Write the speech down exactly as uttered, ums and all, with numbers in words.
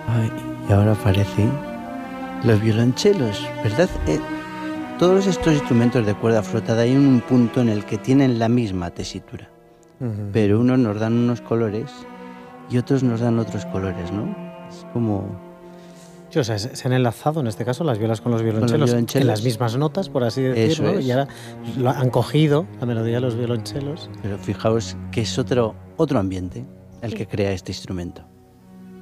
Ay, y ahora aparecen los violonchelos, ¿verdad? Eh, todos estos instrumentos de cuerda frotada hay un punto en el que tienen la misma tesitura, Ujú. pero unos nos dan unos colores y otros nos dan otros colores, ¿no? Es como Sí, o sea, se, se han enlazado en este caso las violas con los con los violonchelos en las violonchelos. mismas notas, por así Eso decirlo, y es. ahora lo han cogido la melodía de los violonchelos. Pero fijaos que es otro, otro ambiente el Sí. que crea este instrumento.